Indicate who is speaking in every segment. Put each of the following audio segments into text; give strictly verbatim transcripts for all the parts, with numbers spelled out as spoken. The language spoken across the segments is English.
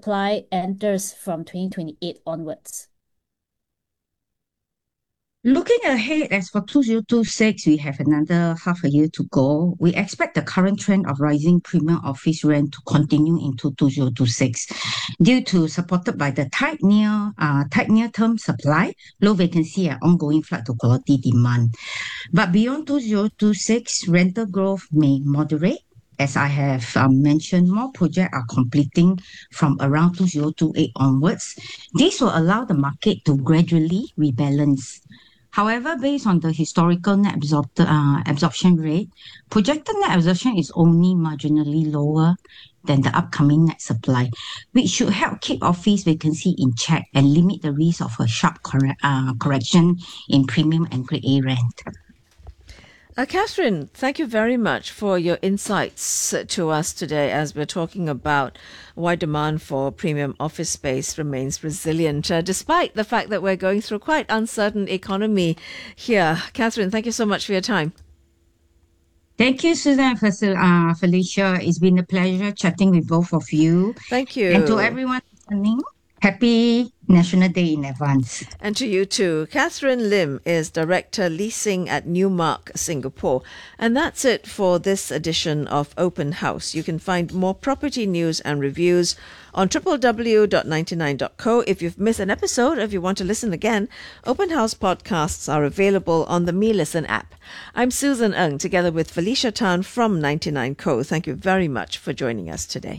Speaker 1: supply enters from twenty twenty-eight onwards?
Speaker 2: Looking ahead, as for two thousand twenty-six, we have another half a year to go. We expect the current trend of rising premium office rent to continue into two thousand twenty-six due to supported by the tight near uh, tight near-term supply, low vacancy, and ongoing flight to quality demand. But beyond two thousand twenty-six, rental growth may moderate. As I have um, mentioned, more projects are completing from around two thousand twenty-eight onwards. This will allow the market to gradually rebalance. However, based on the historical net absorb- uh, absorption rate, projected net absorption is only marginally lower than the upcoming net supply, which should help keep office vacancy in check and limit the risk of a sharp corre- uh, correction in premium and Grade A rent.
Speaker 3: Uh, Catherine, thank you very much for your insights to us today as we're talking about why demand for premium office space remains resilient, uh, despite the fact that we're going through quite uncertain economy here. Catherine, thank you so much for your time.
Speaker 2: Thank you, Susan and uh, Felicia. It's been a pleasure chatting with both of you.
Speaker 3: Thank you.
Speaker 2: And to everyone listening, happy National Day in advance.
Speaker 3: And to you too. Catherine Lim is Director Leasing at Newmark, Singapore. And that's it for this edition of Open House. You can find more property news and reviews on w w w dot ninety-nine dot co. If you've missed an episode, or if you want to listen again, Open House podcasts are available on the Me Listen app. I'm Susan Ng, together with Felicia Tan from ninety-nine Co. Thank you very much for joining us today.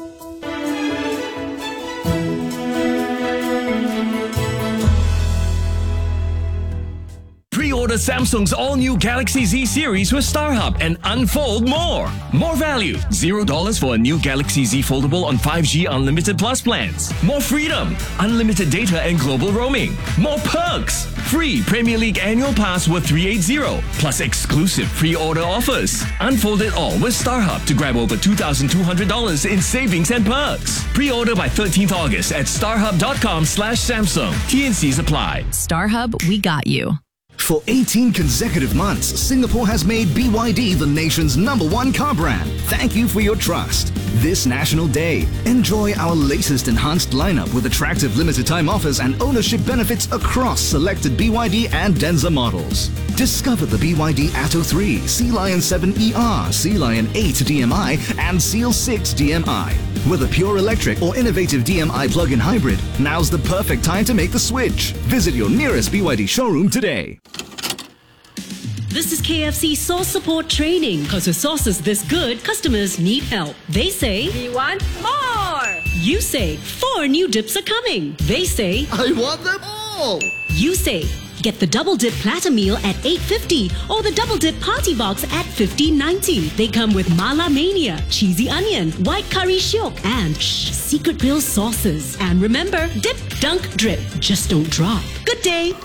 Speaker 4: Pre-order Samsung's all-new Galaxy Z series with StarHub and unfold more. More value, zero dollars for a new Galaxy Z Foldable on five G Unlimited Plus plans. More freedom, unlimited data and global roaming. More perks, free Premier League annual pass worth three hundred eighty, plus exclusive pre-order offers. Unfold it all with StarHub to grab over two thousand two hundred dollars in savings and perks. Pre-order by thirteenth August at starhub.com slash Samsung. T and C's apply.
Speaker 5: StarHub, we got you.
Speaker 6: For eighteen consecutive months, Singapore has made B Y D the nation's number one car brand. Thank you for your trust. This National Day, enjoy our latest enhanced lineup with attractive limited time offers and ownership benefits across selected B Y D and Denza models. Discover the B Y D Atto three, Sea Lion seven E R, Sea Lion eight D M I and Seal six D M I. Whether pure electric or innovative D M I plug-in hybrid, now's the perfect time to make the switch. Visit your nearest B Y D showroom today.
Speaker 7: This is K F C Sauce Support Training. Because with sauces this good, customers need help. They say,
Speaker 8: we want more.
Speaker 7: You say, four new dips are coming. They say,
Speaker 9: I want them all.
Speaker 7: You say, get the Double Dip Platter Meal at eight fifty or the Double Dip Party Box at fifteen ninety. They come with Mala Mania, Cheesy Onion, White Curry Shiok, and shh, Secret Grill sauces. And remember, dip, dunk, drip. Just don't drop. Good day.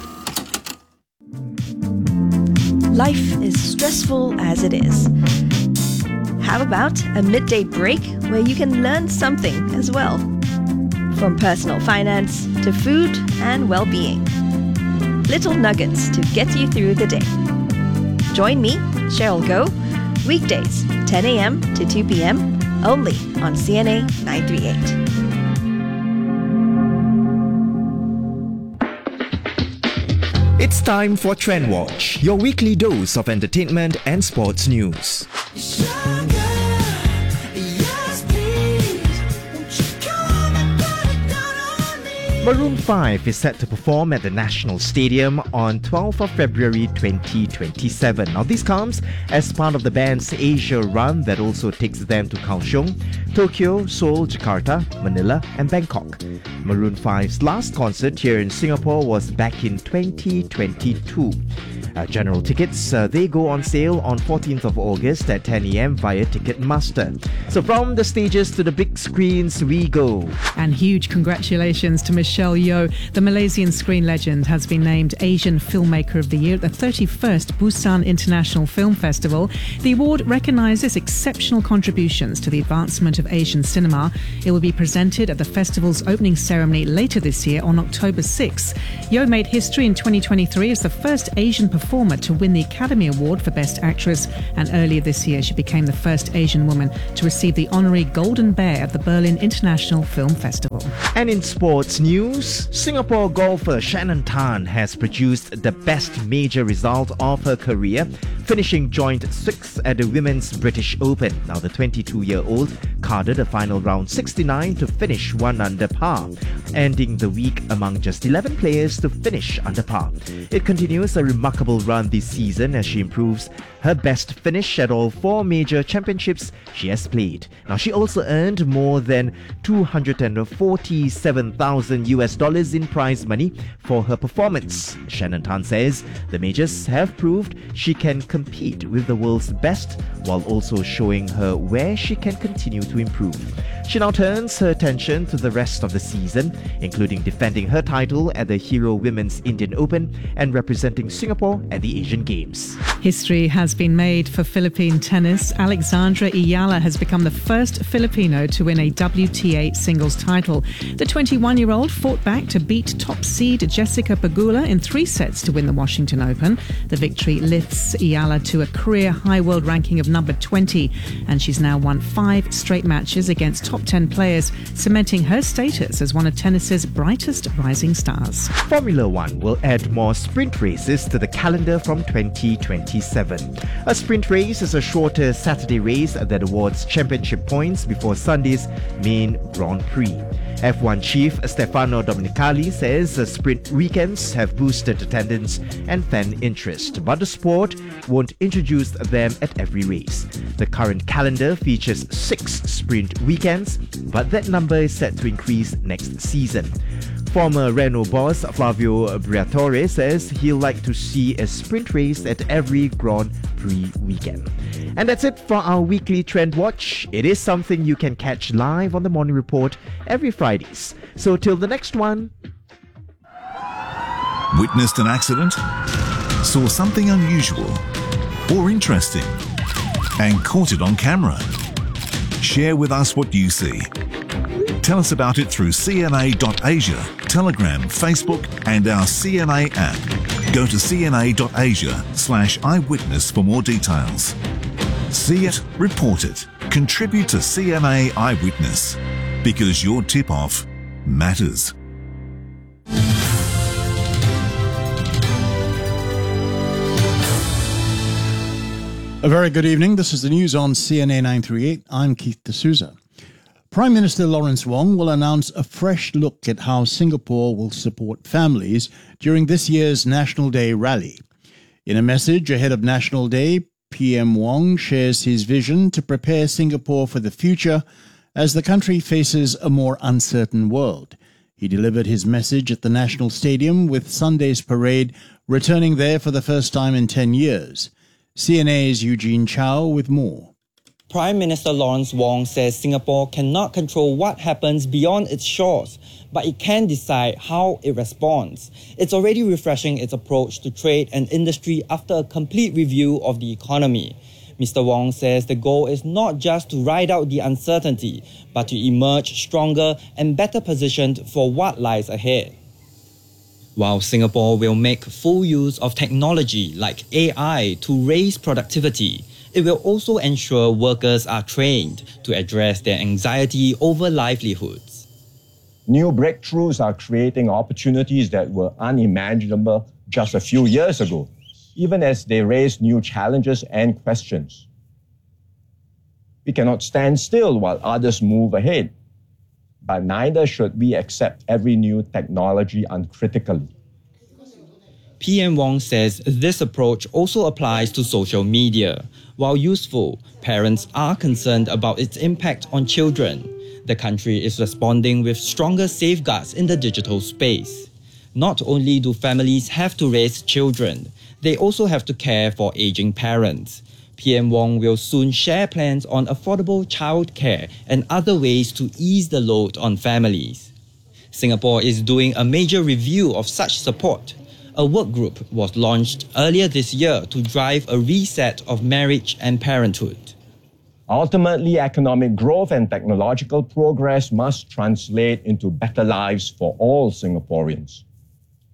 Speaker 10: Life is stressful as it is. How about a midday break where you can learn something as well? From personal finance to food and well-being. Little nuggets to get you through the day. Join me, Cheryl Goh, weekdays, ten a.m. to two p.m. only on C N A nine thirty-eight.
Speaker 11: It's time for Trend Watch, your weekly dose of entertainment and sports news. Maroon five is set to perform at the National Stadium on twelfth of February twenty twenty-seven. Now this comes as part of the band's Asia run that also takes them to Kaohsiung, Tokyo, Seoul, Jakarta, Manila and Bangkok. Maroon five's last concert here in Singapore was back in twenty twenty-two. Uh, general tickets, uh, they go on sale on fourteenth of August at ten a.m. via Ticketmaster. So from the stages to the big screens we go.
Speaker 12: And huge congratulations to Michelle Yeoh. The Malaysian screen legend has been named Asian Filmmaker of the Year at the thirty-first Busan International Film Festival. The award recognises exceptional contributions to the advancement of Asian cinema. It will be presented at the festival's opening ceremony later this year on October sixth. Yeoh made history in twenty twenty-three as the first Asian performer performer to win the Academy Award for Best Actress, and earlier this year she became the first Asian woman to receive the honorary Golden Bear at the Berlin International Film Festival.
Speaker 11: And in sports news, Singapore golfer Shannon Tan has produced the best major result of her career, finishing joint sixth at the Women's British Open. Now the twenty-two-year-old carded a final round sixty-nine to finish one under par, ending the week among just eleven players to finish under par. It continues a remarkable run this season as she improves her best finish at all four major championships she has played. Now she also earned more than two hundred forty-seven thousand U S dollars in prize money for her performance. Shannon Tan says the majors have proved she can compete with the world's best while also showing her where she can continue to improve. She now turns her attention to the rest of the season, including defending her title at the Hero Women's Indian Open and representing Singapore at the Asian Games.
Speaker 12: History has been made for Philippine tennis. Alexandra Ayala has become the first Filipino to win a W T A singles title. The twenty-one-year-old fought back to beat top seed Jessica Pegula in three sets to win the Washington Open. The victory lifts Ayala to a career high world ranking of number twenty, and she's now won five straight matches against top ten players, cementing her status as one of tennis's brightest rising stars.
Speaker 11: Formula One will add more sprint races to the calendar from twenty twenty-seven. A sprint race is a shorter Saturday race that awards championship points before Sunday's main Grand Prix. F one chief Stefano Domenicali says the sprint weekends have boosted attendance and fan interest, but the sport won't introduce them at every race. The current calendar features six sprint weekends, but that number is set to increase next season. Former Renault boss Flavio Briatore says he'll like to see a sprint race at every Grand Prix weekend. And that's it for our weekly Trend Watch. It is something you can catch live on the Morning Report every Fridays. So till the next one.
Speaker 5: Witnessed an accident? Saw something unusual or interesting and caught it on camera? Share with us what you see. Tell us about it through C N A dot asia, Telegram, Facebook and our C N A app. Go to C N A dot asia slash eyewitness for more details. See it, report it, contribute to C N A Eyewitness, because your tip-off matters.
Speaker 9: A very good evening. This is the news on C N A nine thirty-eight. I'm Keith D'Souza. Prime Minister Lawrence Wong will announce a fresh look at how Singapore will support families during this year's National Day rally. In a message ahead of National Day, P M Wong shares his vision to prepare Singapore for the future as the country faces a more uncertain world. He delivered his message at the National Stadium with Sunday's parade returning there for the first time in ten years. C N A's Eugene Chow with more.
Speaker 13: Prime Minister Lawrence Wong says Singapore cannot control what happens beyond its shores, but it can decide how it responds. It's already refreshing its approach to trade and industry after a complete review of the economy. Mister Wong says the goal is not just to ride out the uncertainty, but to emerge stronger and better positioned for what lies ahead. While Singapore will make full use of technology like A I to raise productivity, it will also ensure workers are trained to address their anxiety over livelihoods.
Speaker 14: New breakthroughs are creating opportunities that were unimaginable just a few years ago, even as they raise new challenges and questions. We cannot stand still while others move ahead, but neither should we accept every new technology uncritically.
Speaker 13: P M Wong says this approach also applies to social media. While useful, parents are concerned about its impact on children. The country is responding with stronger safeguards in the digital space. Not only do families have to raise children, they also have to care for aging parents. P M Wong will soon share plans on affordable childcare and other ways to ease the load on families. Singapore is doing a major review of such support. A work group was launched earlier this year to drive a reset of marriage and parenthood.
Speaker 14: Ultimately, economic growth and technological progress must translate into better lives for all Singaporeans.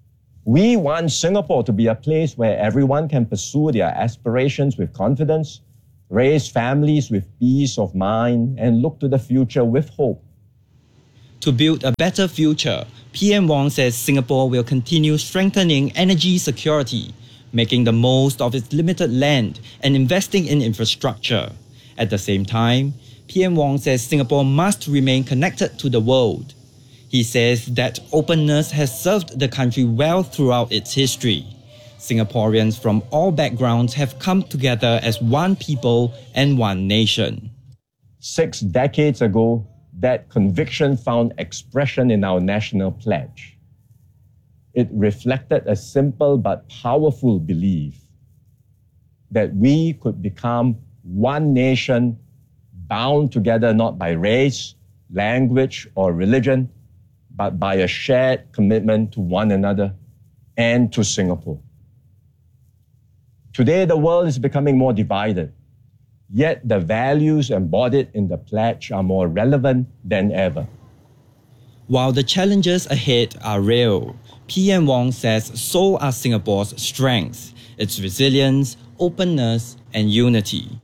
Speaker 14: We want Singapore to be a place where everyone can pursue their aspirations with confidence, raise families with peace of mind, and look to the future with hope.
Speaker 13: To build a better future, P M Wong says Singapore will continue strengthening energy security, making the most of its limited land and investing in infrastructure. At the same time, P M Wong says Singapore must remain connected to the world. He says that openness has served the country well throughout its history. Singaporeans from all backgrounds have come together as one people and one nation.
Speaker 14: Six decades ago, that conviction found expression in our national pledge. It reflected a simple but powerful belief that we could become one nation bound together not by race, language, or religion, but by a shared commitment to one another and to Singapore. Today, the world is becoming more divided, yet the values embodied in the pledge are more relevant than ever.
Speaker 13: While the challenges ahead are real, P M Wong says so are Singapore's strengths, its resilience, openness, and unity.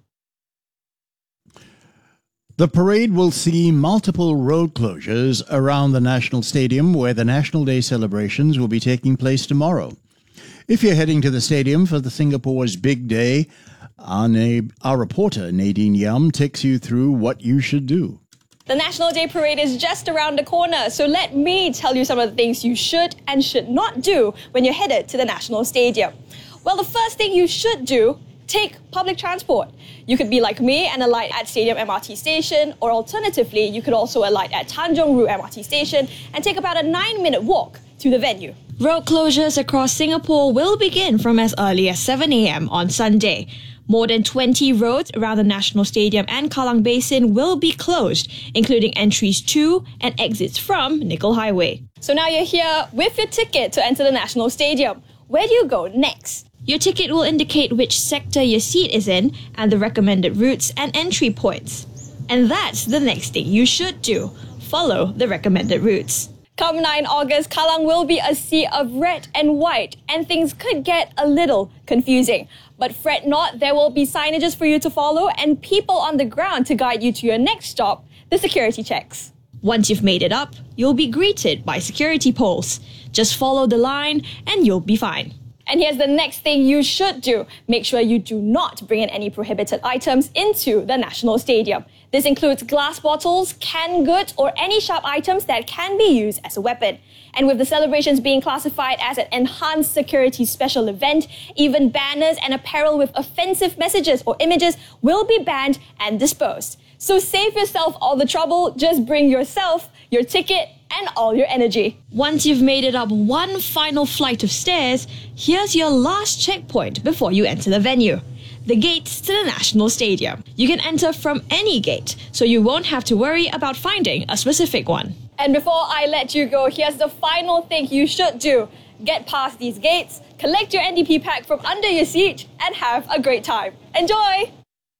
Speaker 9: The parade will see multiple road closures around the National Stadium, where the National Day celebrations will be taking place tomorrow. If you're heading to the stadium for the Singapore's big day, our, na- our reporter Nadine Yam takes you through what you should do.
Speaker 8: The National Day Parade is just around the corner, so let me tell you some of the things you should and should not do when you're headed to the National Stadium. Well, the first thing you should do, take public transport. You could be like me and alight at Stadium M R T Station, or alternatively, you could also alight at Tanjong Rhu M R T Station and take about a nine-minute walk to the venue. Road closures across Singapore will begin from as early as seven a.m. on Sunday. More than twenty roads around the National Stadium and Kallang Basin will be closed, including entries to and exits from Nickel Highway. So now you're here with your ticket to enter the National Stadium. Where do you go next? Your ticket will indicate which sector your seat is in and the recommended routes and entry points. And that's the next thing you should do. Follow the recommended routes. Come ninth of August, Kallang will be a sea of red and white, and things could get a little confusing. But fret not, there will be signages for you to follow and people on the ground to guide you to your next stop, the security checks. Once you've made it up, you'll be greeted by security poles. Just follow the line and you'll be fine. And here's the next thing you should do. Make sure you do not bring in any prohibited items into the National Stadium. This includes glass bottles, canned goods, or any sharp items that can be used as a weapon. And with the celebrations being classified as an enhanced security special event, even banners and apparel with offensive messages or images will be banned and disposed. So save yourself all the trouble, just bring yourself, your ticket, and all your energy. Once you've made it up one final flight of stairs, here's your last checkpoint before you enter the venue. The gates to the National Stadium. You can enter from any gate, so you won't have to worry about finding a specific one. And before I let you go, here's the final thing you should do. Get past these gates, collect your N D P pack from under your seat, and have a great time. Enjoy!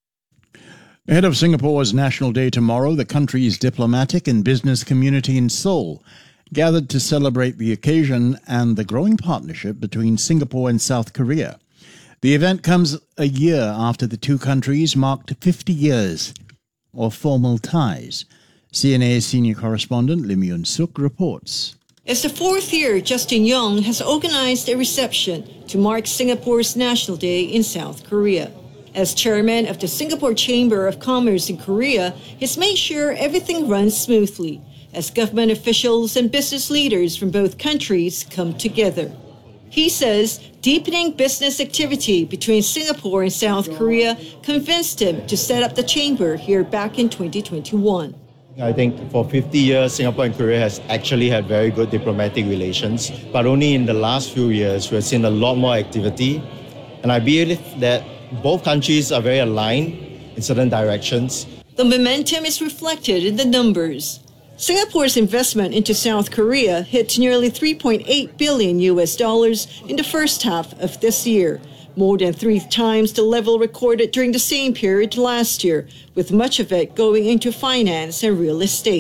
Speaker 9: Ahead of Singapore's National Day tomorrow, the country's diplomatic and business community in Seoul gathered to celebrate the occasion and the growing partnership between Singapore and South Korea. The event comes a year after the two countries marked fifty years of formal ties. C N A's senior correspondent Lim Yun Suk reports.
Speaker 15: It's the fourth year Justin Yong has organized a reception to mark Singapore's National Day in South Korea. As chairman of the Singapore Chamber of Commerce in Korea, he's made sure everything runs smoothly as government officials and business leaders from both countries come together. He says deepening business activity between Singapore and South Korea convinced him to set up the chamber here back in twenty twenty-one.
Speaker 16: I think for fifty years, Singapore and Korea has actually had very good diplomatic relations, but only in the last few years, we've seen a lot more activity. And I believe that both countries are very aligned in certain directions.
Speaker 15: The momentum is reflected in the numbers. Singapore's investment into South Korea hit nearly three point eight billion U S dollars in the first half of this year, more than three times the level recorded during the same period last year, with much of it going into finance and real estate.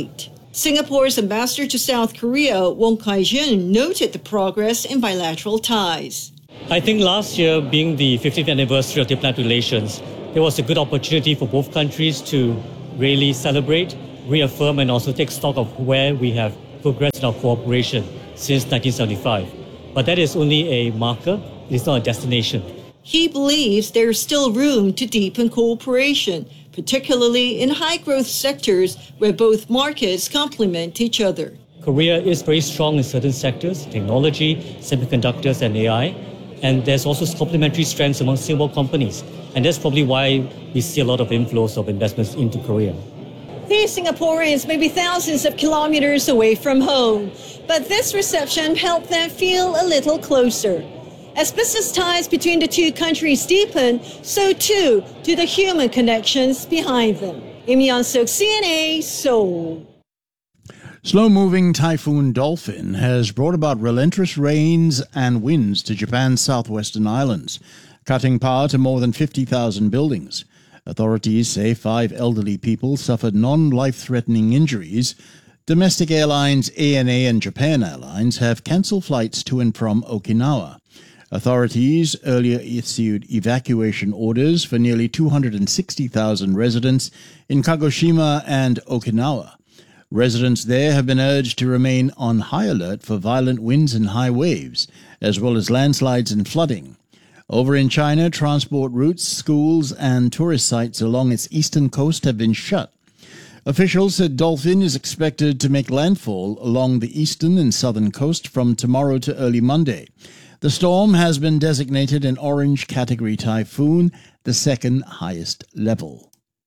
Speaker 15: Singapore's ambassador to South Korea, Wong Kai-jun, noted the progress in bilateral ties.
Speaker 17: I think last year, being the fiftieth anniversary of diplomatic relations, there was a good opportunity for both countries to really celebrate, reaffirm, and also take stock of where we have progressed in our cooperation since nineteen seventy-five. But that is only a marker, it's not a destination.
Speaker 15: He believes there is still room to deepen cooperation, particularly in high-growth sectors where both markets complement each other.
Speaker 17: Korea is very strong in certain sectors, technology, semiconductors, and A I. And there's also complementary strengths among Singapore companies. And that's probably why we see a lot of inflows of investments into Korea.
Speaker 15: These Singaporeans may be thousands of kilometers away from home, but this reception helped them feel a little closer. As business ties between the two countries deepen, so too do the human connections behind them. Im Yeon-suk, C N A, Seoul.
Speaker 9: Slow-moving Typhoon Dolphin has brought about relentless rains and winds to Japan's southwestern islands, cutting power to more than fifty thousand buildings. Authorities say five elderly people suffered non-life-threatening injuries. Domestic airlines A N A and Japan Airlines have cancelled flights to and from Okinawa. Authorities earlier issued evacuation orders for nearly two hundred sixty thousand residents in Kagoshima and Okinawa. Residents there have been urged to remain on high alert for violent winds and high waves, as well as landslides and flooding. Over in China, transport routes, schools, and tourist sites along its eastern coast have been shut. Officials said Dolphin is expected to make landfall along the eastern and southern coast from tomorrow to early Monday. The storm has been designated an orange category typhoon, the second highest level.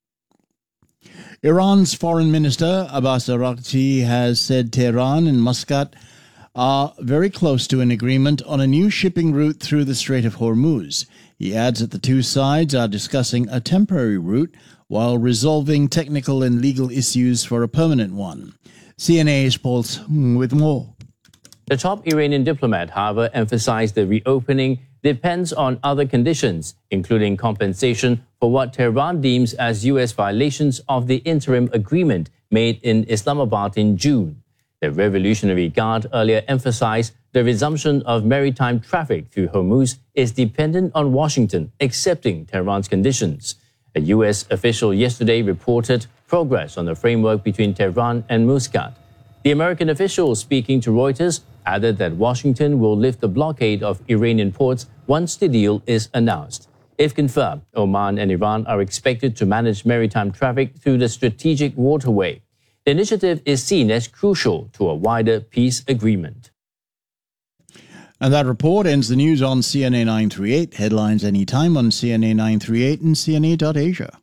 Speaker 9: Iran's Foreign Minister Abbas Araghchi has said Tehran and Muscat are very close to an agreement on a new shipping route through the Strait of Hormuz. He adds that the two sides are discussing a temporary route while resolving technical and legal issues for a permanent one. C N A's Paul Sung with more.
Speaker 18: The top Iranian diplomat, however, emphasized the reopening depends on other conditions, including compensation for what Tehran deems as U S violations of the interim agreement made in Islamabad in June. The Revolutionary Guard earlier emphasized the resumption of maritime traffic through Hormuz is dependent on Washington accepting Tehran's conditions. A U S official yesterday reported progress on the framework between Tehran and Muscat. The American official speaking to Reuters added that Washington will lift the blockade of Iranian ports once the deal is announced. If confirmed, Oman and Iran are expected to manage maritime traffic through the strategic waterway. The initiative is seen as crucial to a wider peace agreement.
Speaker 9: And that report ends the news on C N A nine thirty-eight. Headlines anytime on C N A nine thirty-eight and C N A dot Asia.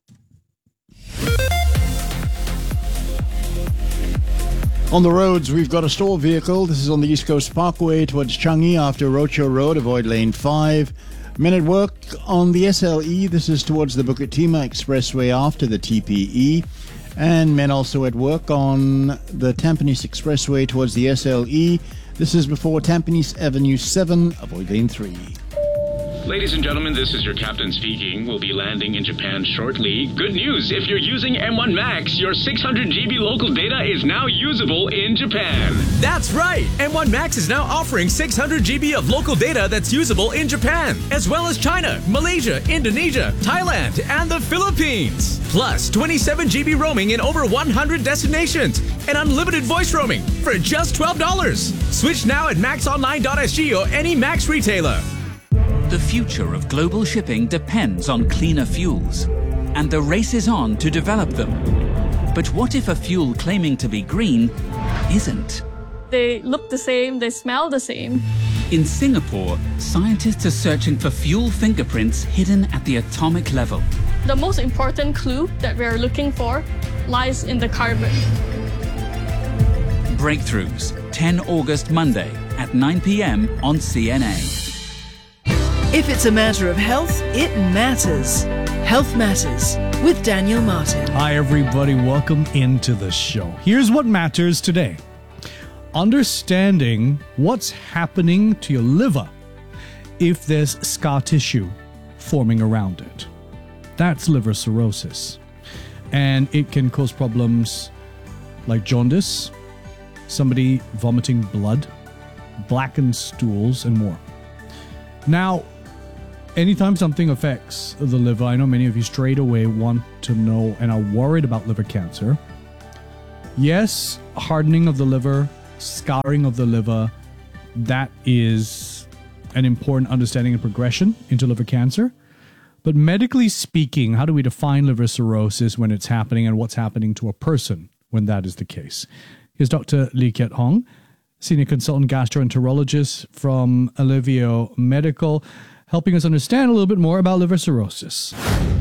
Speaker 9: On the roads, we've got a store vehicle. This is on the East Coast Parkway towards Changi after Rocho Road. Avoid lane five. Men at work on the S L E. This is towards the Bukit Timah Expressway after the T P E. And men also at work on the Tampines Expressway towards the S L E. This is before Tampines Avenue seven. Avoid lane three.
Speaker 19: Ladies and gentlemen, this is your captain speaking. We'll be landing in Japan shortly. Good news, if you're using M one Max, your six hundred gigabyte local data is now usable in Japan.
Speaker 20: That's right! M one Max is now offering six hundred gigabytes of local data that's usable in Japan, as well as China, Malaysia, Indonesia, Thailand, and the Philippines. Plus, twenty-seven gigabyte roaming in over one hundred destinations, and unlimited voice roaming for just twelve dollars. Switch now at max online dot s g or any Max retailer.
Speaker 21: The future of global shipping depends on cleaner fuels, and the race is on to develop them. But what if a fuel claiming to be green isn't?
Speaker 22: They look the same, they smell the same.
Speaker 21: In Singapore, scientists are searching for fuel fingerprints hidden at the atomic level.
Speaker 22: The most important clue that we are looking for lies in the carbon.
Speaker 21: Breakthroughs, tenth of August, Monday at nine p.m. on C N A.
Speaker 23: If it's a matter of health, it matters. Health Matters with Daniel Martin.
Speaker 24: Hi, everybody. Welcome into the show. Here's what matters today. Understanding what's happening to your liver if there's scar tissue forming around it. That's liver cirrhosis. And it can cause problems like jaundice, somebody vomiting blood, blackened stools, and more. Now, anytime something affects the liver, I know many of you straight away want to know and are worried about liver cancer. Yes, hardening of the liver, scarring of the liver, that is an important understanding and progression into liver cancer. But medically speaking, how do we define liver cirrhosis when it's happening and what's happening to a person when that is the case? Here's Doctor Lee Kiat Hong, Senior Consultant Gastroenterologist from Alivio Medical, helping us understand a little bit more about liver cirrhosis.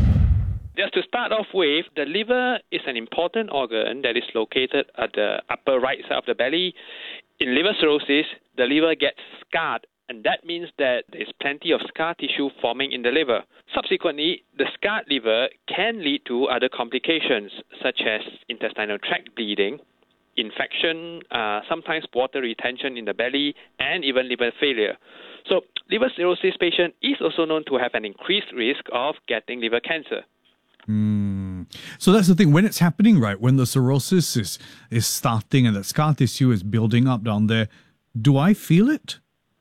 Speaker 1: Just to start off with, the liver is an important organ that is located at the upper right side of the belly. In liver cirrhosis, the liver gets scarred, and that means that there's plenty of scar tissue forming in the liver. Subsequently, the scarred liver can lead to other complications, such as intestinal tract bleeding, infection, uh, sometimes water retention in the belly, and even liver failure. So, liver cirrhosis patient is also known to have an increased risk of getting liver cancer.
Speaker 24: Mm. So that's the thing. When it's happening, right, when the cirrhosis is, is starting and that scar tissue is building up down there, do I feel it?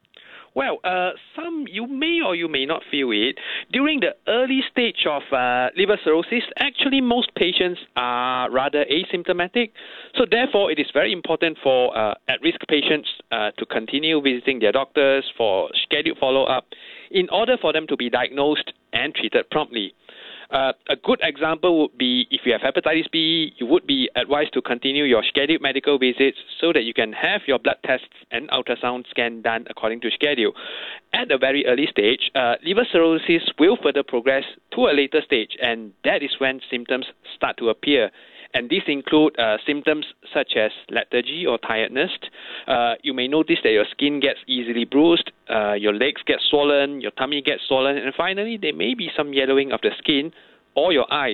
Speaker 1: Well, uh, some you may or you may not feel it. During the early stage of uh, liver cirrhosis, actually most patients are rather asymptomatic. So therefore, it is very important for uh, at-risk patients uh, to continue visiting their doctors for scheduled follow-up in order for them to be diagnosed and treated promptly. Uh, a good example would be if you have hepatitis B, you would be advised to continue your scheduled medical visits so that you can have your blood tests and ultrasound scan done according to schedule. At a very early stage, uh, liver cirrhosis will further progress to a later stage, and that is when symptoms start to appear. And these include uh, symptoms such as lethargy or tiredness. Uh, you may notice that your skin gets easily bruised, uh, your legs get swollen, your tummy gets swollen, and finally there may be some yellowing of the skin or your eyes.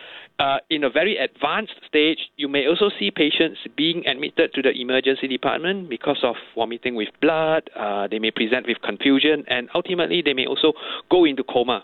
Speaker 1: Uh, in a very advanced stage, you may also see patients being admitted to the emergency department because of vomiting with blood. Uh, they may present with confusion, and ultimately they may also go into coma.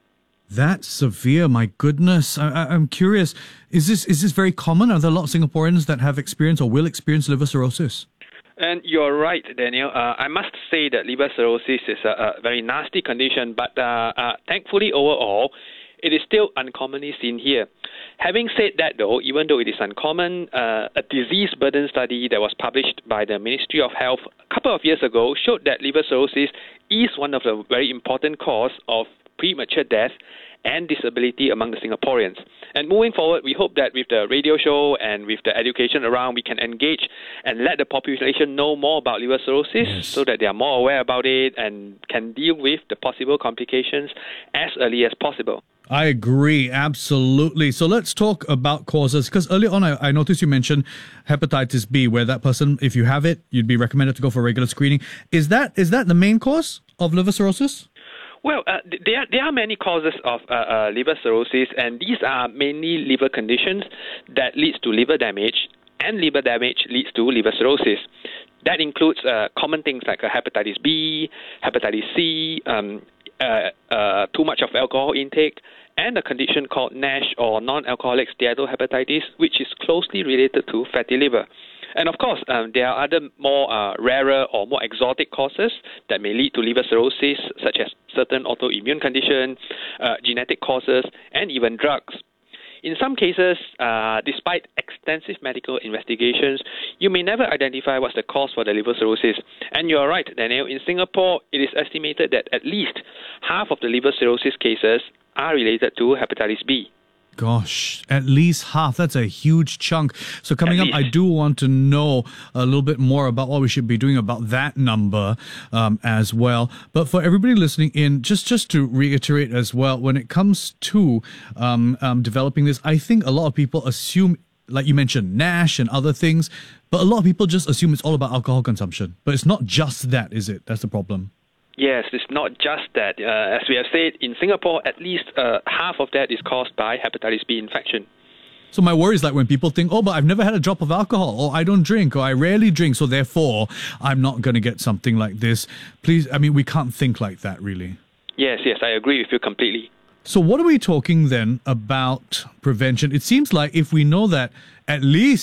Speaker 24: That's severe, my goodness. I, I, I'm curious, is this is this very common? Are there a lot of Singaporeans that have experienced or will experience liver cirrhosis?
Speaker 1: And you're right, Daniel. Uh, I must say that liver cirrhosis is a, a very nasty condition, but uh, uh, thankfully overall, it is still uncommonly seen here. Having said that, though, even though it is uncommon, uh, a disease burden study that was published by the Ministry of Health a couple of years ago showed that liver cirrhosis is one of the very important causes of premature death and disability among the Singaporeans. And moving forward, we hope that with the radio show and with the education around, we can engage and let the population know more about liver cirrhosis yes. so that they are more aware about it and can deal with the possible complications as early as possible.
Speaker 24: I agree, absolutely. So let's talk about causes, because earlier on I, I noticed you mentioned hepatitis B, where that person, if you have it, you'd be recommended to go for regular screening. Is that is that the main cause of liver cirrhosis?
Speaker 1: Well, uh, there, there are many causes of uh, uh, liver cirrhosis, and these are mainly liver conditions that leads to liver damage, and liver damage leads to liver cirrhosis. That includes uh, common things like uh, hepatitis B, hepatitis C, um, uh, uh, too much of alcohol intake, and a condition called NASH or non-alcoholic steatohepatitis, which is closely related to fatty liver. And of course, um, there are other more uh, rarer or more exotic causes that may lead to liver cirrhosis, such as certain autoimmune conditions, uh, genetic causes, and even drugs. In some cases, uh, despite extensive medical investigations, you may never identify what's the cause for the liver cirrhosis. And you're right, Daniel, in Singapore, it is estimated that at least half of the liver cirrhosis cases are related to hepatitis B.
Speaker 24: Gosh, at least half. That's a huge chunk. So coming up, I do want to know a little bit more about what we should be doing about that number um, as well. But for everybody listening in, just, just to reiterate as well, when it comes to um, um, developing this, I think a lot of people assume, like you mentioned, NASH and other things, but a lot of people just assume it's all about alcohol consumption. But it's not just that, is it? That's the problem.
Speaker 1: Yes, it's not just that. Uh, as we have said, in Singapore, at least uh, half of that is caused by hepatitis B infection.
Speaker 24: So my worry is like when people think, oh, but I've never had a drop of alcohol, or I don't drink, or I rarely drink, so therefore I'm not going to get something like this. Please, I mean, we can't think like that, really.
Speaker 1: Yes, yes, I agree with you completely.
Speaker 24: So what are we talking then about prevention? It seems like if we know that at least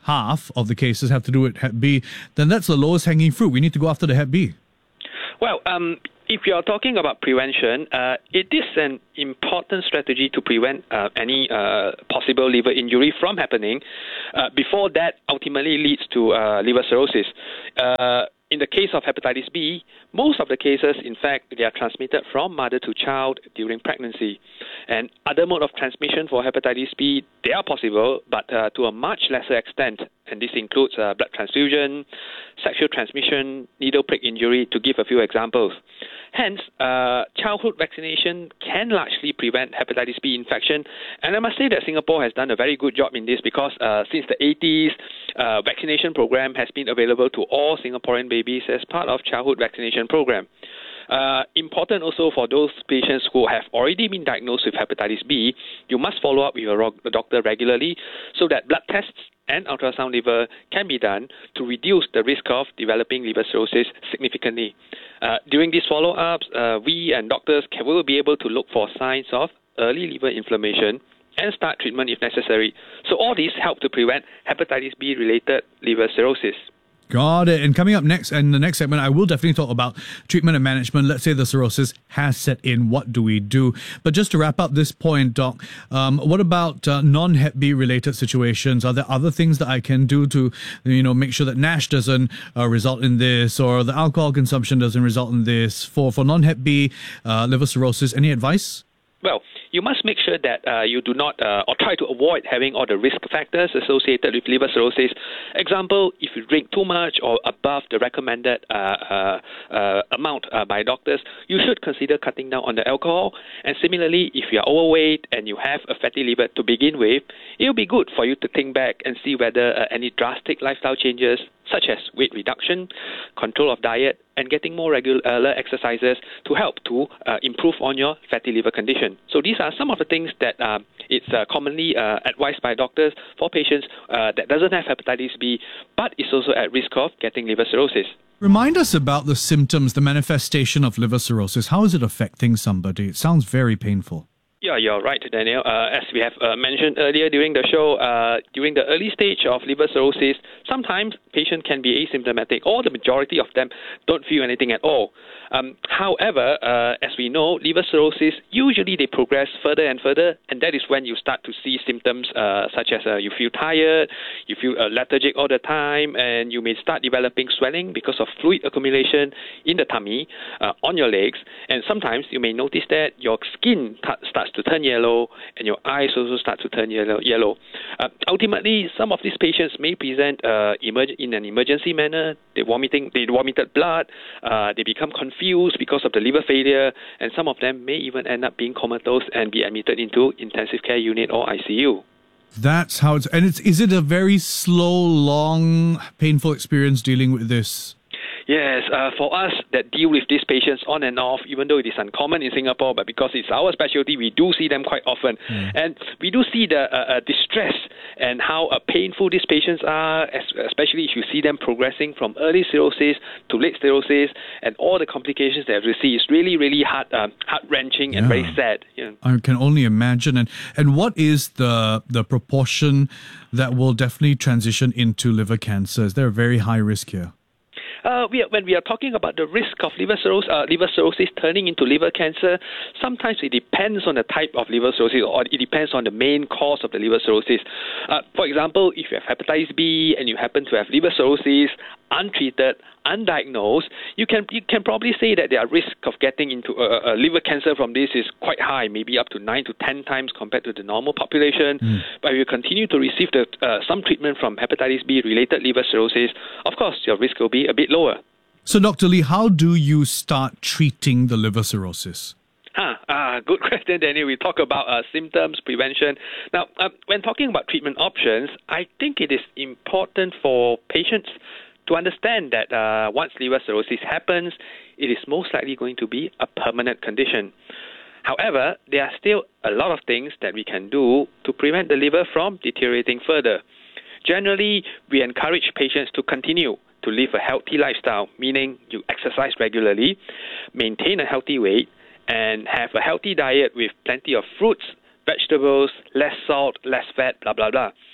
Speaker 24: half of the cases have to do with Hep B, then that's the lowest hanging fruit. We need to go after the Hep B.
Speaker 1: Well, um, if you're talking about prevention, uh, it is an important strategy to prevent uh, any uh, possible liver injury from happening uh, before that ultimately leads to uh, liver cirrhosis. Uh, in the case of hepatitis B, most of the cases, in fact, they are transmitted from mother to child during pregnancy. And other mode of transmission for hepatitis B, they are possible, but uh, to a much lesser extent. And this includes uh, blood transfusion, sexual transmission, needle prick injury, to give a few examples. Hence, uh, childhood vaccination can largely prevent hepatitis B infection. And I must say that Singapore has done a very good job in this because uh, since the eighties, uh, vaccination program has been available to all Singaporean babies as part of childhood vaccination program. Uh, important also for those patients who have already been diagnosed with hepatitis B, you must follow up with your doctor regularly so that blood tests and ultrasound liver can be done to reduce the risk of developing liver cirrhosis significantly. Uh, during these follow-ups, uh, we and doctors can, will be able to look for signs of early liver inflammation and start treatment if necessary. So all these help to prevent hepatitis B-related liver cirrhosis.
Speaker 24: Got it. And coming up next, in the next segment, I will definitely talk about treatment and management. Let's say the cirrhosis has set in. What do we do? But just to wrap up this point, Doc, um, what about uh, non-Hep B related situations? Are there other things that I can do to, you know, make sure that NASH doesn't uh, result in this, or the alcohol consumption doesn't result in this? For for non-Hep B uh, liver cirrhosis, any advice?
Speaker 1: Well, you must make sure that uh, you do not, uh, or try to avoid having all the risk factors associated with liver cirrhosis. Example, if you drink too much or above the recommended uh, uh, uh, amount uh, by doctors, you should consider cutting down on the alcohol. And similarly, if you are overweight and you have a fatty liver to begin with, it will be good for you to think back and see whether uh, any drastic lifestyle changes, such as weight reduction, control of diet, and getting more regular exercises to help to uh, improve on your fatty liver condition. So these are some of the things that uh, it's uh, commonly uh, advised by doctors for patients uh, that doesn't have hepatitis B, but is also at risk of getting liver cirrhosis.
Speaker 24: Remind us about the symptoms, the manifestation of liver cirrhosis. How is it affecting somebody? It sounds very painful.
Speaker 1: Yeah, you're right, Daniel. Uh, as we have uh, mentioned earlier during the show, uh, during the early stage of liver cirrhosis, sometimes patients can be asymptomatic, or the majority of them don't feel anything at all. Um, however, uh, as we know, liver cirrhosis, usually they progress further and further, and that is when you start to see symptoms uh, such as uh, you feel tired, you feel uh, lethargic all the time, and you may start developing swelling because of fluid accumulation in the tummy, uh, on your legs, and sometimes you may notice that your skin t- starts to turn yellow, and your eyes also start to turn yellow. yellow. Uh, ultimately, some of these patients may present uh, emerg- in an emergency manner. They vomiting, they vomited blood, uh, they become confused because of the liver failure, and some of them may even end up being comatose and be admitted into intensive care unit or I C U.
Speaker 24: That's how it's, and it's, is it a very slow, long, painful experience dealing with this?
Speaker 1: Yes, uh, for us that deal with these patients on and off, even though it is uncommon in Singapore, but because it's our specialty, we do see them quite often. Mm. And we do see the uh, uh, distress and how uh, painful these patients are, especially if you see them progressing from early cirrhosis to late cirrhosis and all the complications they have received. It's really, really heart, uh, heart-wrenching and yeah. very sad. Yeah.
Speaker 24: I can only imagine. And, and what is the, the proportion that will definitely transition into liver cancer? Is there a very high risk here?
Speaker 1: Uh, we are, when we are talking about the risk of liver cirrhosis, uh, liver cirrhosis turning into liver cancer, sometimes it depends on the type of liver cirrhosis, or it depends on the main cause of the liver cirrhosis. Uh, for example, if you have hepatitis B and you happen to have liver cirrhosis, untreated, undiagnosed, you can you can probably say that their risk of getting into a, a liver cancer from this is quite high, maybe up to nine to ten times compared to the normal population. Mm. But if you continue to receive the, uh, some treatment from hepatitis B-related liver cirrhosis, of course, your risk will be a bit lower.
Speaker 24: So, Doctor Lee, how do you start treating the liver cirrhosis?
Speaker 1: Ah, ah, good question, Daniel. We talk about uh, symptoms, prevention. Now, uh, when talking about treatment options, I think it is important for patients to understand that uh, once liver cirrhosis happens, it is most likely going to be a permanent condition. However, there are still a lot of things that we can do to prevent the liver from deteriorating further. Generally, we encourage patients to continue to live a healthy lifestyle, meaning you exercise regularly, maintain a healthy weight, and have a healthy diet with plenty of fruits, vegetables, less salt, less fat, blah, blah, blah.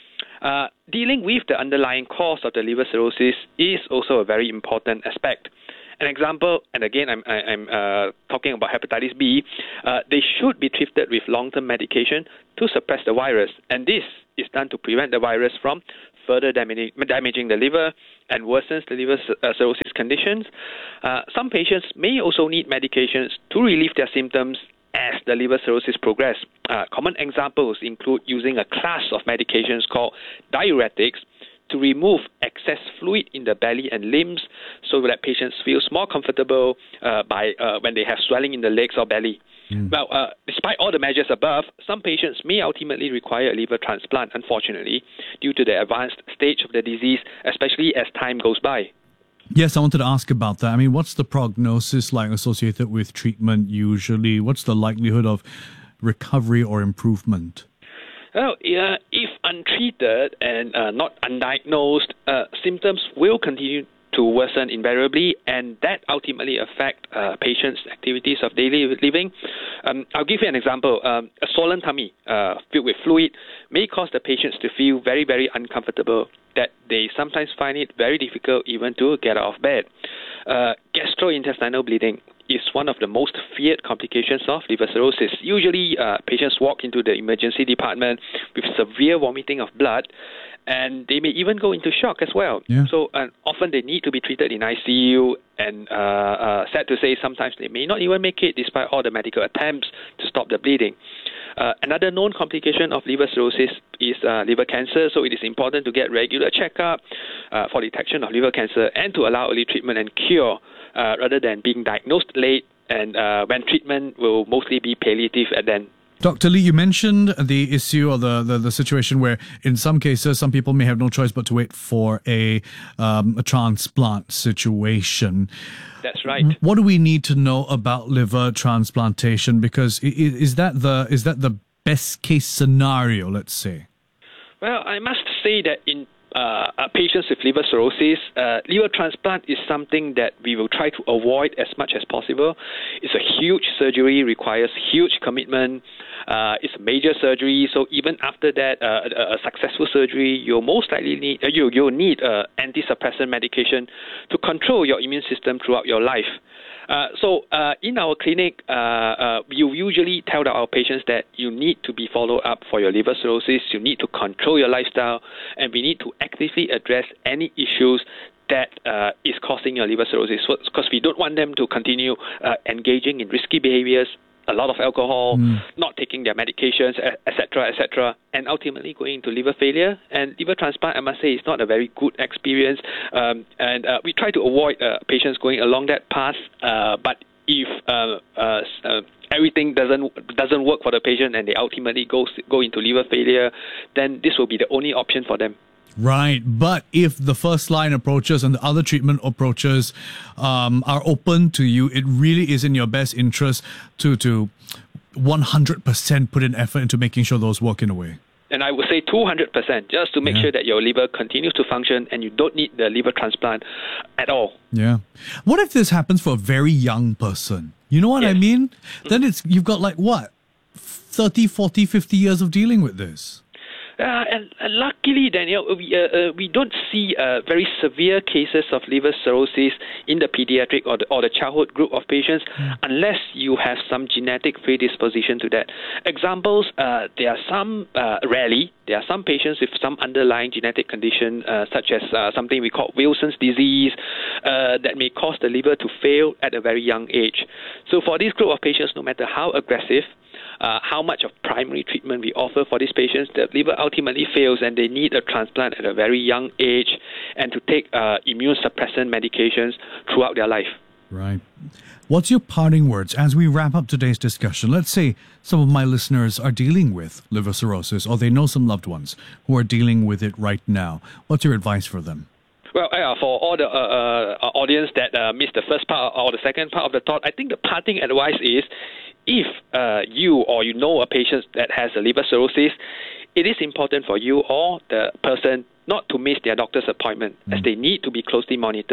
Speaker 1: Uh, dealing with the underlying cause of the liver cirrhosis is also a very important aspect. An example, and again, I'm, I'm uh, talking about hepatitis B, uh, they should be treated with long-term medication to suppress the virus. And this is done to prevent the virus from further damaging, damaging the liver and worsens the liver uh, cirrhosis conditions. Uh, some patients may also need medications to relieve their symptoms as the liver cirrhosis progress. Uh, common examples include using a class of medications called diuretics to remove excess fluid in the belly and limbs so that patients feel more comfortable uh, by uh, when they have swelling in the legs or belly. Mm. Well, uh, despite all the measures above, some patients may ultimately require a liver transplant, unfortunately, due to the advanced stage of the disease, especially as time goes by.
Speaker 24: Yes, I wanted to ask about that. I mean, what's the prognosis like associated with treatment usually? What's the likelihood of recovery or improvement?
Speaker 1: Well, uh, if untreated and uh, not undiagnosed, uh, symptoms will continue to worsen invariably, and that ultimately affect uh, patients' activities of daily living. Um, I'll give you an example. Um, a swollen tummy uh, filled with fluid may cause the patients to feel very, very uncomfortable, that they sometimes find it very difficult even to get out of bed. Uh, gastrointestinal bleeding is one of the most feared complications of liver cirrhosis. Usually, uh, patients walk into the emergency department with severe vomiting of blood, and they may even go into shock as well.
Speaker 24: Yeah.
Speaker 1: So uh, often they need to be treated in I C U, and uh, uh, sad to say, sometimes they may not even make it despite all the medical attempts to stop the bleeding. Uh, another known complication of liver cirrhosis is uh, liver cancer, so it is important to get regular checkup uh, for detection of liver cancer and to allow early treatment and cure uh, rather than being diagnosed late, and uh, when treatment will mostly be palliative and then.
Speaker 24: Doctor Lee, you mentioned the issue or the, the, the situation where in some cases some people may have no choice but to wait for a, um, a transplant situation.
Speaker 1: That's right.
Speaker 24: What do we need to know about liver transplantation? Because is, is that the is that the best case scenario, let's say?
Speaker 1: Well, I must say that in uh, patients with liver cirrhosis, uh, liver transplant is something that we will try to avoid as much as possible. It's a huge surgery, requires huge commitment. Uh, it's a major surgery, so even after that, uh, a, a successful surgery, you'll most likely need uh, you you'll need uh, anti-suppressant medication to control your immune system throughout your life. Uh, so uh, in our clinic, uh, uh, we usually tell our patients that you need to be followed up for your liver cirrhosis, you need to control your lifestyle, and we need to actively address any issues that uh, is causing your liver cirrhosis, because we don't want them to continue uh, engaging in risky behaviors, a lot of alcohol, mm. not taking their medications, et cetera, et cetera, and ultimately going into liver failure. And liver transplant, I must say, is not a very good experience. Um, and uh, we try to avoid uh, patients going along that path. Uh, but if uh, uh, uh, everything doesn't doesn't work for the patient and they ultimately go go into liver failure, then this will be the only option for them.
Speaker 24: Right, but if the first line approaches and the other treatment approaches um, are open to you, it really is in your best interest to to one hundred percent put in effort into making sure those work in a way.
Speaker 1: And I would say two hundred percent, just to make yeah. sure that your liver continues to function and you don't need the liver transplant at all.
Speaker 24: Yeah. What if this happens for a very young person? You know what yes. I mean? Mm-hmm. Then it's you've got like what? thirty, forty, fifty years of dealing with this.
Speaker 1: Uh, and uh, luckily, Daniel, we, uh, uh, we don't see uh, very severe cases of liver cirrhosis in the pediatric or the, or the childhood group of patients mm. unless you have some genetic predisposition to that. Examples, uh, there are some, uh, rarely, there are some patients with some underlying genetic condition uh, such as uh, something we call Wilson's disease uh, that may cause the liver to fail at a very young age. So for this group of patients, no matter how aggressive, Uh, how much of primary treatment we offer for these patients, the liver ultimately fails and they need a transplant at a very young age and to take uh, immune suppressant medications throughout their life.
Speaker 24: Right. What's your parting words as we wrap up today's discussion? Let's say some of my listeners are dealing with liver cirrhosis or they know some loved ones who are dealing with it right now. What's your advice for them?
Speaker 1: Well, uh, for all the uh, uh, audience that uh, missed the first part or the second part of the thought, I think the parting advice is if uh, you or you know a patient that has a liver cirrhosis, it is important for you or the person not to miss their doctor's appointment mm. as they need to be closely monitored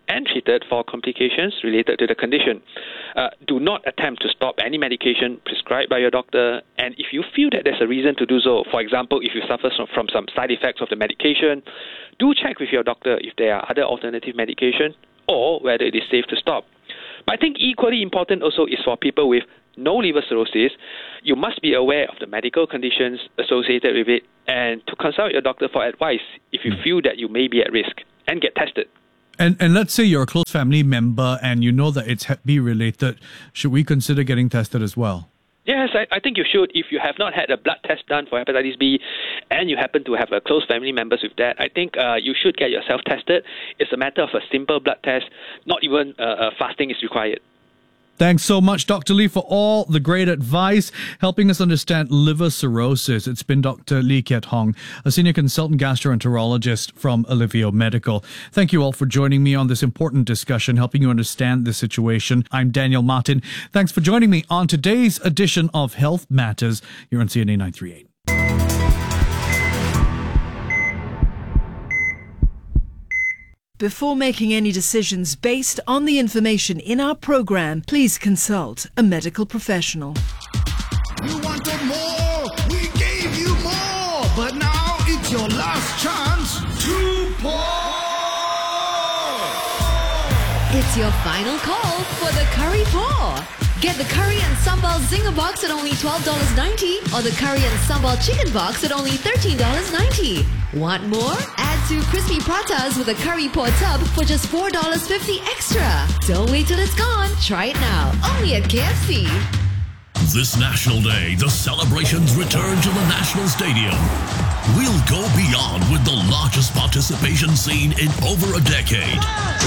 Speaker 1: and treated for complications related to the condition. Uh, do not attempt to stop any medication prescribed by your doctor, and if you feel that there's a reason to do so, for example, if you suffer from some side effects of the medication, do check with your doctor if there are other alternative medication or whether it is safe to stop. But I think equally important also is for people with no liver cirrhosis. You must be aware of the medical conditions associated with it and to consult your doctor for advice if you feel that you may be at risk, and get tested.
Speaker 24: And and let's say you're a close family member and you know that it's Hep B related, should we consider getting tested as well?
Speaker 1: Yes, I, I think you should. If you have not had a blood test done for hepatitis B and you happen to have a close family members with that, I think uh, you should get yourself tested. It's a matter of a simple blood test. Not even uh, uh, fasting is required.
Speaker 24: Thanks so much, Doctor Lee, for all the great advice, helping us understand liver cirrhosis. It's been Doctor Lee Kiat Hong, a senior consultant gastroenterologist from Alivio Medical. Thank you all for joining me on this important discussion, helping you understand the situation. I'm Daniel Martin. Thanks for joining me on today's edition of Health Matters here on C N A nine thirty-eight.
Speaker 23: Before making any decisions based on the information in our program, please consult a medical professional.
Speaker 2: You wanted more, we gave you more, but now it's your last chance to pour.
Speaker 3: It's your final call for the curry pour. Get the curry and sambal zinger box at only twelve dollars ninety or the curry and sambal chicken box at only thirteen dollars ninety. Want more? Add two crispy pratas with a curry pour tub for just four dollars fifty extra. Don't wait till it's gone. Try it now. Only at K F C.
Speaker 4: This National Day, the celebrations return to the National Stadium. We'll go beyond with the largest participation seen in over a decade.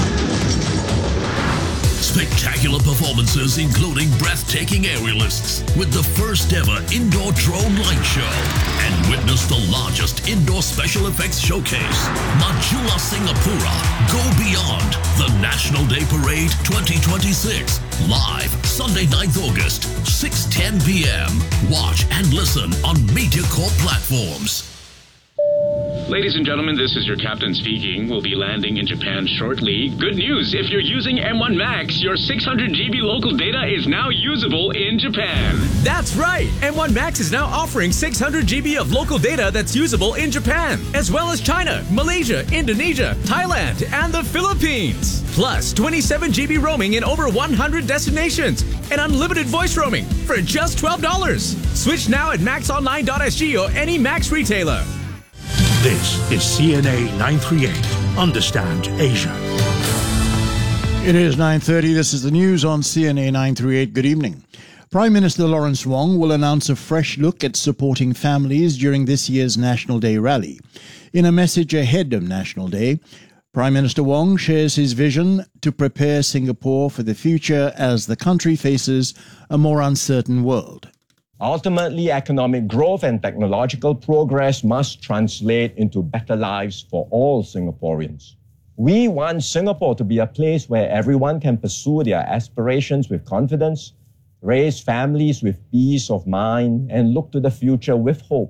Speaker 4: Spectacular performances including breathtaking aerialists with the first ever indoor drone light show, and witness the largest indoor special effects showcase, Majula Singapura Go Beyond, the National Day Parade twenty twenty-six, live Sunday ninth August, six ten p.m. Watch and listen on MediaCorp platforms.
Speaker 19: Ladies and gentlemen, this is your captain speaking. We'll be landing in Japan shortly. Good news, if you're using M one Max, your six hundred gigabyte local data is now usable in Japan.
Speaker 20: That's right! M one Max is now offering six hundred gigabyte of local data that's usable in Japan, as well as China, Malaysia, Indonesia, Thailand, and the Philippines. Plus, twenty-seven gigabyte roaming in over one hundred destinations, and unlimited voice roaming for just twelve dollars. Switch now at max online dot s g or any Max retailer.
Speaker 6: This is C N A nine thirty-eight. Understand Asia.
Speaker 9: It is nine thirty. This is the news on C N A nine thirty-eight. Good evening. Prime Minister Lawrence Wong will announce a fresh look at supporting families during this year's National Day rally. In a message ahead of National Day, Prime Minister Wong shares his vision to prepare Singapore for the future as the country faces a more uncertain world.
Speaker 14: Ultimately, economic growth and technological progress must translate into better lives for all Singaporeans. We want Singapore to be a place where everyone can pursue their aspirations with confidence, raise families with peace of mind, and look to the future with hope.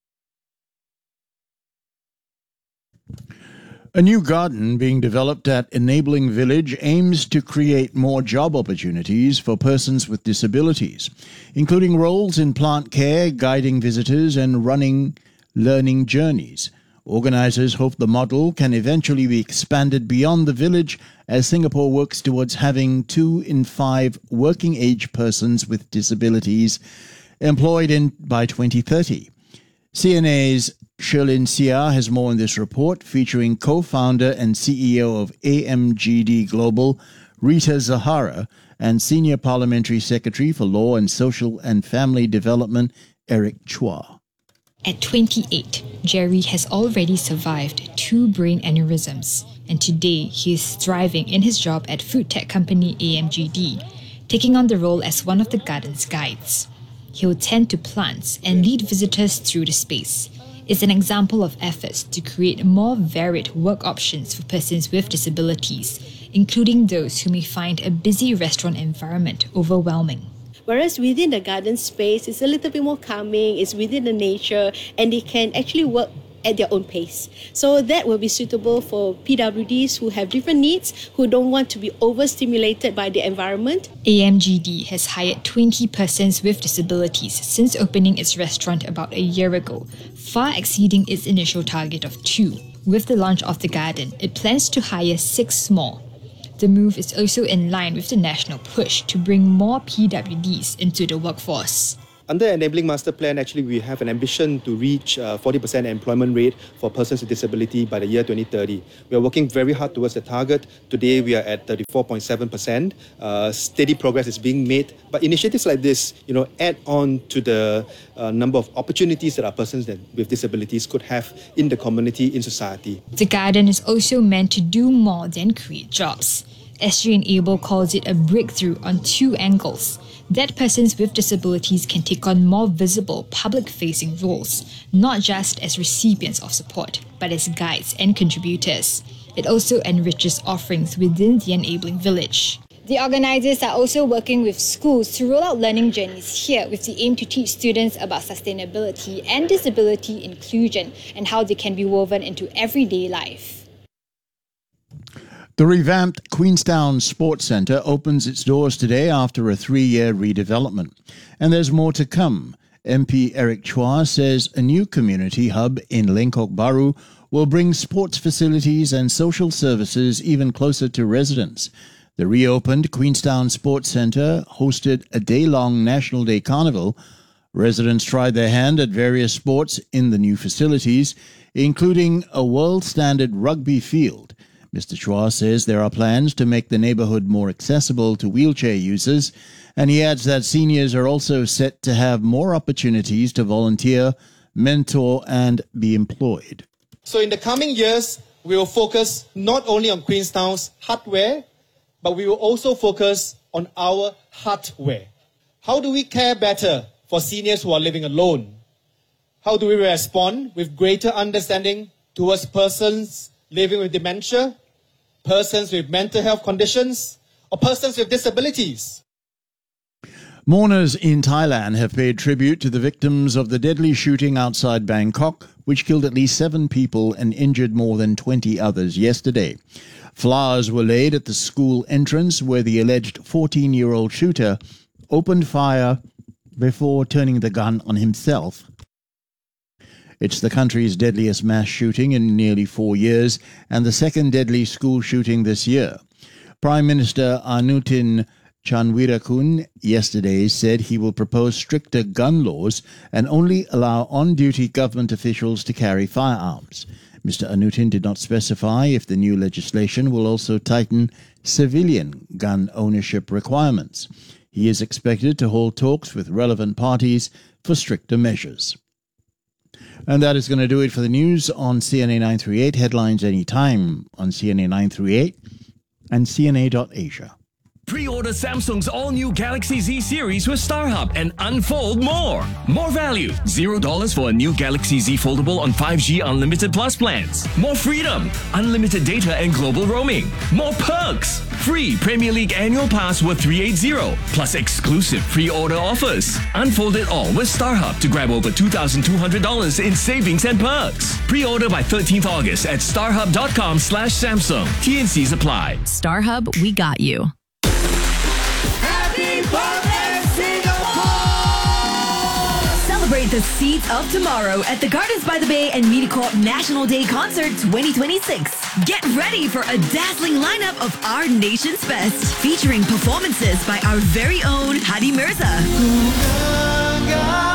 Speaker 9: A new garden being developed at Enabling Village aims to create more job opportunities for persons with disabilities, including roles in plant care, guiding visitors, and running learning journeys. Organisers hope the model can eventually be expanded beyond the village as Singapore works towards having two in five working-age persons with disabilities employed in by twenty thirty. C N A's Sherlyn Sia has more in this report, featuring co-founder and C E O of A M G D Global, Rita Zahara, and Senior Parliamentary Secretary for Law and Social and Family Development, Eric Chua.
Speaker 25: At twenty-eight, Jerry has already survived two brain aneurysms, and today he is thriving in his job at food tech company A M G D, taking on the role as one of the garden's guides. He will tend to plants and lead visitors through the space. It's an example of efforts to create more varied work options for persons with disabilities, including those who may find a busy restaurant environment overwhelming.
Speaker 26: Whereas within the garden space, it's a little bit more calming, it's within the nature, and they can actually work
Speaker 5: at their own pace. So that will be suitable for P W Ds who have different needs, who don't want to be overstimulated by the environment.
Speaker 25: A M G D has hired twenty persons with disabilities since opening its restaurant about a year ago, far exceeding its initial target of two. With the launch of the garden, it plans to hire six more. The move is also in line with the national push to bring more P W Ds into the workforce.
Speaker 7: Under Enabling Master Plan, actually, we have an ambition to reach uh, forty percent employment rate for persons with disability by the year twenty thirty. We are working very hard towards the target. Today, we are at thirty-four point seven percent. Uh, steady progress is being made. But initiatives like this, you know, add on to the uh, number of opportunities that our persons that, with disabilities could have in the community, in society.
Speaker 25: The garden is also meant to do more than create jobs. S G Enable calls it a breakthrough on two angles. That persons with disabilities can take on more visible public-facing roles, not just as recipients of support, but as guides and contributors. It also enriches offerings within the enabling village.
Speaker 10: The organisers are also working with schools to roll out learning journeys here with the aim to teach students about sustainability and disability inclusion and how they can be woven into everyday life.
Speaker 9: The revamped Queenstown Sports Centre opens its doors today after a three-year redevelopment. And there's more to come. M P Eric Chua says a new community hub in Lengkok Bahru will bring sports facilities and social services even closer to residents. The reopened Queenstown Sports Centre hosted a day-long National Day Carnival. Residents tried their hand at various sports in the new facilities, including a world-standard rugby field. Mister Chua says there are plans to make the neighbourhood more accessible to wheelchair users, and he adds that seniors are also set to have more opportunities to volunteer, mentor and be employed.
Speaker 11: So in the coming years, we will focus not only on Queenstown's hardware, but we will also focus on our heartware. How do we care better for seniors who are living alone? How do we respond with greater understanding towards persons living with dementia, persons with mental health conditions, or persons with disabilities?
Speaker 9: Mourners in Thailand have paid tribute to the victims of the deadly shooting outside Bangkok, which killed at least seven people and injured more than twenty others yesterday. Flowers were laid at the school entrance where the alleged fourteen-year-old shooter opened fire before turning the gun on himself. It's the country's deadliest mass shooting in nearly four years and the second deadly school shooting this year. Prime Minister Anutin Chanwirakul yesterday said he will propose stricter gun laws and only allow on-duty government officials to carry firearms. Mister Anutin did not specify if the new legislation will also tighten civilian gun ownership requirements. He is expected to hold talks with relevant parties for stricter measures. And that is going to do it for the news on C N A nine thirty-eight. Headlines anytime on C N A nine thirty-eight and C N A dot Asia.
Speaker 20: Pre-order Samsung's all-new Galaxy Z series with StarHub and unfold more. More value. Zero dollars for a new Galaxy Z Foldable on five G Unlimited Plus plans. More freedom. Unlimited data and global roaming. More perks. Free Premier League annual pass worth three hundred eighty. Plus exclusive pre-order offers. Unfold it all with StarHub to grab over two thousand two hundred dollars in savings and perks. Pre-order by thirteenth August at starhub.com slash Samsung. T and Cs apply.
Speaker 3: StarHub, we got you.
Speaker 2: Happy birthday, Singapore!
Speaker 3: Celebrate the seeds of tomorrow at the Gardens by the Bay and MediaCorp National Day Concert twenty twenty-six. Get ready for a dazzling lineup of our nation's best, featuring performances by our very own Hadi Mirza.